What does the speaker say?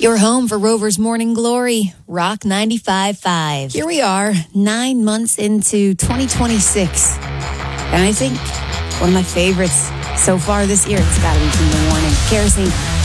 Your home for Rover's Morning Glory, Rock 95.5. Here we are, 9 months into 2026. And I think one of my favorites so far this year has got to be From the Warning. Kerosene.